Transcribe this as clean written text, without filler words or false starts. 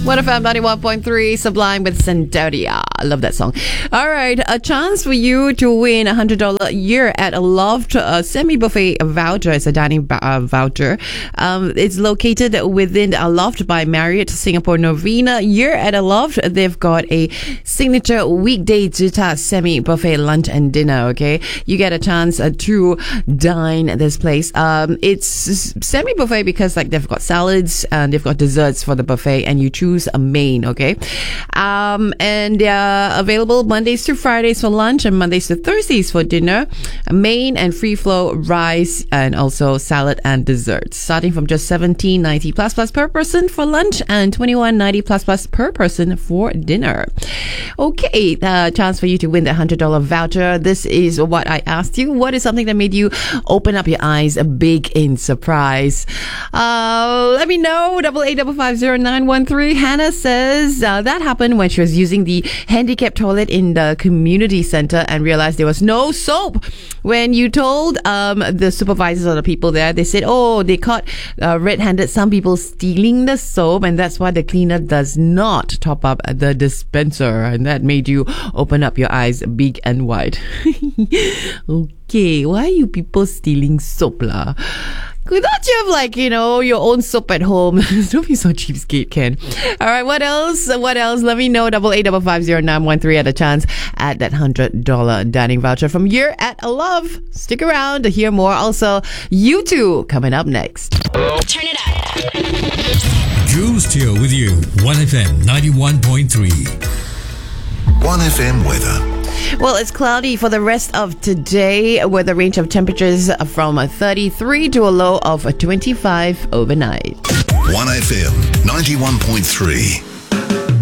1FM 91.3 Sublime with Sendoria. I love that song. All right, a chance for you to win $100 a year at a Loft semi-buffet voucher. It's a dining voucher. It's located within a Loft by Marriott Singapore Novena. Year at a Loft, they've got a signature weekday Jita semi-buffet lunch and dinner, okay? You get a chance to dine at this place. It's semi-buffet because like they've got salads and they've got desserts for the buffet, and you choose a main, okay? And they're available Mondays to Fridays for lunch and Mondays to Thursdays for dinner. Main and free flow rice and also salad and desserts, starting from just $17.90 plus per person for lunch and $21.90 plus per person for dinner. Okay, the chance for you to win the $100 voucher. This is what I asked you. What is something that made you open up your eyes big in surprise? Let me know. 88550913. Hannah says that happened when she was using the handicap toilet in the community center and realized there was no soap. When you told the supervisors or the people there, they said, oh, they caught red-handed some people stealing the soap, and that's why the cleaner does not top up the dispenser. And that made you open up your eyes big and wide. Okay, why are you people stealing soap lah? Don't you have like, your own soap at home? Don't be so cheapskate, Ken. All right, what else? Let me know. 88550913 at a chance at that $100 dining voucher from Year at a Love. Stick around to hear more. Also, U2 coming up next. Turn it up. Jules Teo with you. 1FM 91.3. 1FM weather. Well, it's cloudy for the rest of today with a range of temperatures from 33 to a low of 25 overnight. 1FM 91.3.